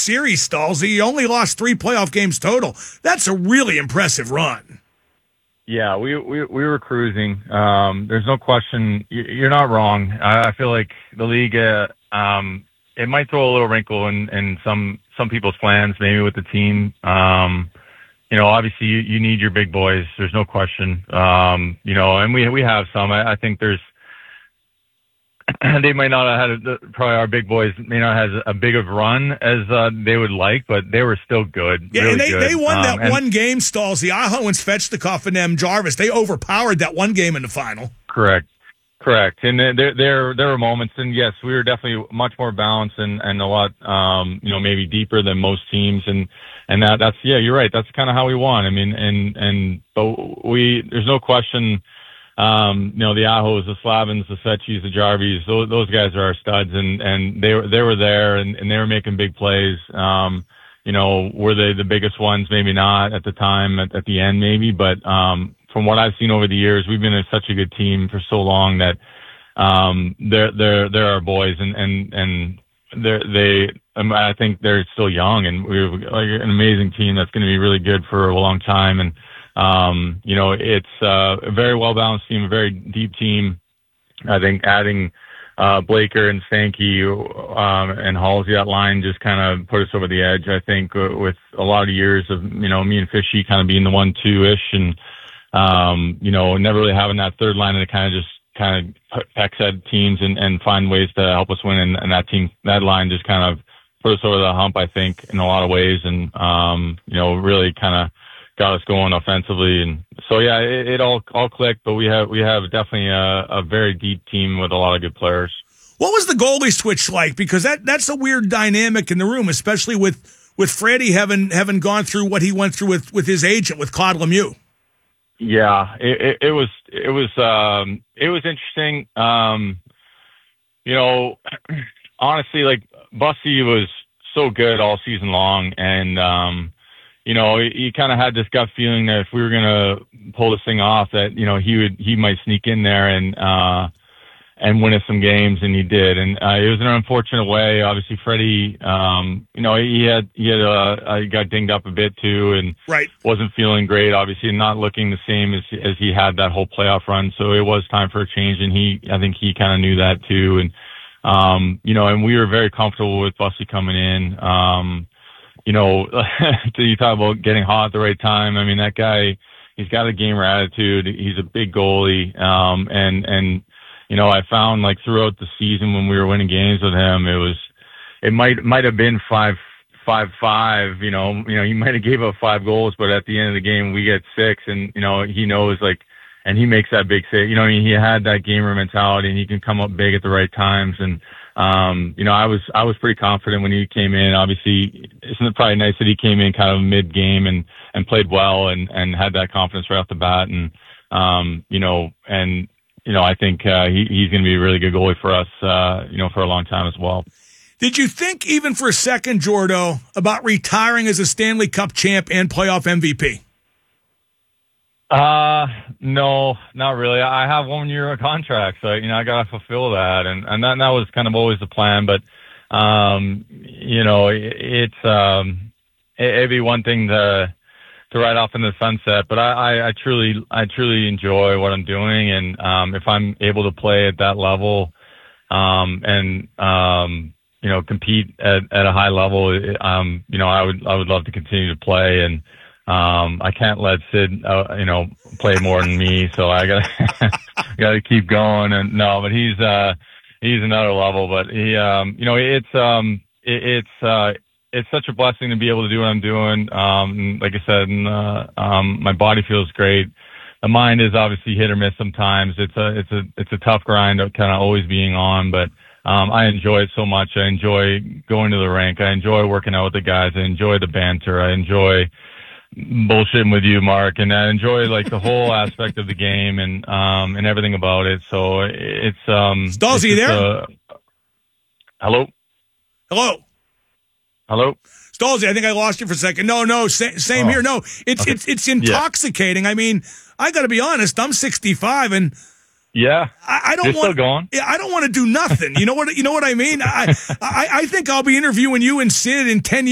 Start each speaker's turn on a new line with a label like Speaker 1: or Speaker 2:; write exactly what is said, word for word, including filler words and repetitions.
Speaker 1: series, Stalzy. You only lost three playoff games total. That's a really impressive run.
Speaker 2: Yeah, we we we were cruising. Um, there's no question. You're not wrong. I, I feel like the league, uh, um, it might throw a little wrinkle in, in some some people's plans, maybe with the team. Um, you know, obviously you, you need your big boys. There's no question. Um, you know, and we we have some. I, I think there's. They might not have had a, probably our big boys may not have a big of run as uh, they would like, but they were still good.
Speaker 1: Yeah,
Speaker 2: really
Speaker 1: and they,
Speaker 2: good.
Speaker 1: they won
Speaker 2: um,
Speaker 1: that
Speaker 2: and,
Speaker 1: one game, Stalls. The Aho and Svechnikov and them Jarvis, they overpowered that one game in the final.
Speaker 2: Correct, correct. And there there there were moments, and yes, we were definitely much more balanced and, and a lot, um, you know, maybe deeper than most teams, and and that that's yeah, you're right. That's kind of how we won. I mean, and and but we there's no question. Um, you know, the Ahos, the Slavins, the Svechis, the Jarvis, those, those guys are our studs, and, and they were, they were there and, and they were making big plays. Um, you know, were they the biggest ones? Maybe not at the time, at, at the end, maybe, but, um, from what I've seen over the years, we've been a, such a good team for so long that, um, they're, they're, they're our boys, and, and, and they're, they, um, I think they're still young, and we're like an amazing team that's going to be really good for a long time. And, Um, you know, it's uh, a very well-balanced team, a very deep team. I think adding uh, Blaker and Sankey um, and Halsey, that line just kind of put us over the edge, I think, with a lot of years of, you know, me and Fishy kind of being the one two-ish and, um, you know, never really having that third line and it kind of just kind of peck at teams and, and find ways to help us win. And, and that team, that line just kind of put us over the hump, I think, in a lot of ways. And, um, you know, really kind of got us going offensively, and so yeah, it, it all all clicked. But we have we have definitely a, a very deep team with a lot of good players.
Speaker 1: What was the goalie switch like? Because that that's a weird dynamic in the room, especially with with Freddie having having gone through what he went through with, with his agent with Claude Lemieux.
Speaker 2: Yeah, it, it, it was it was um, it was interesting. Um, you know, honestly, like Bussy was so good all season long, and um, you know, he kind of had this gut feeling that if we were going to pull this thing off, that, you know, he would, he might sneak in there and, uh, and win us some games, and he did. And, uh, it was an unfortunate way. Obviously, Freddie, um, you know, he had, he had, uh, he got dinged up a bit too, and
Speaker 1: right.
Speaker 2: wasn't feeling great, obviously, and not looking the same as, as he had that whole playoff run. So it was time for a change, and he, I think he kind of knew that too. And, um, you know, and we were very comfortable with Bussy coming in. Um, You know, you talk about getting hot at the right time. I mean, that guy, he's got a gamer attitude. He's a big goalie. Um, and, and, you know, I found like throughout the season when we were winning games with him, it was, it might, might have been five, five, five, you know, you know, he might have gave up five goals, but at the end of the game, we get six, and, you know, he knows like, and he makes that big save. You know, I mean, he had that gamer mentality, and he can come up big at the right times. And, Um, you know, I was, I was pretty confident when he came in. Obviously, isn't it probably nice that he came in kind of mid game and, and played well and, and had that confidence right off the bat. And, um, you know, and, you know, I think, uh, he, he's going to be a really good goalie for us, uh, you know, for a long time as well.
Speaker 1: Did you think even for a second, Jordo, about retiring as a Stanley Cup champ and playoff M V P?
Speaker 2: Uh, no, not really. I have one year of contract, so, you know, I got to fulfill that. And, and that, that was kind of always the plan. But, um, you know, it, it's, um, it, it'd be one thing to, to ride off in the sunset, but I, I, I truly, I truly enjoy what I'm doing. And, um, if I'm able to play at that level, um, and, um, you know, compete at, at a high level, um, you know, I would, I would love to continue to play. And, Um, I can't let Sid, uh, you know, play more than me, so I gotta, gotta keep going. And no, but he's, uh, he's another level, but he, um, you know, it's, um, it, it's, uh, it's such a blessing to be able to do what I'm doing. Um, like I said, and, uh, um, my body feels great. The mind is obviously hit or miss sometimes. It's a, it's a, it's a tough grind of kind of always being on, but, um, I enjoy it so much. I enjoy going to the rink. I enjoy working out with the guys. I enjoy the banter. I enjoy bullshitting with you, Mark, and I enjoy like the whole aspect of the game and um and everything about it. So it's um
Speaker 1: Stalls, you there?
Speaker 2: Uh, hello?
Speaker 1: Hello?
Speaker 2: Hello?
Speaker 1: Stolzy, I think I lost you for a second. No, no, sa- same
Speaker 2: oh.
Speaker 1: here. No, it's
Speaker 2: okay.
Speaker 1: it's it's intoxicating. Yeah. I mean, I got to be honest. I'm sixty-five, and
Speaker 2: yeah,
Speaker 1: I, I don't
Speaker 2: You're
Speaker 1: want.
Speaker 2: Still going.
Speaker 1: I don't want to do nothing. You know what? You know what I mean? I, I I think I'll be interviewing you and Sid in ten years.